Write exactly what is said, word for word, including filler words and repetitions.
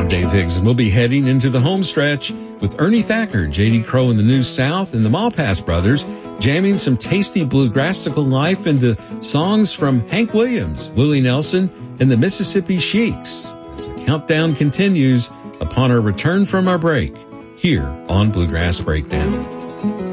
I'm Dave Higgs, and we'll be heading into the home stretch with Ernie Thacker, J D Crowe and the New South, and the Malpass Brothers, jamming some tasty bluegrassical life into songs from Hank Williams, Willie Nelson, and the Mississippi Sheiks, as the countdown continues upon our return from our break here on Bluegrass Breakdown.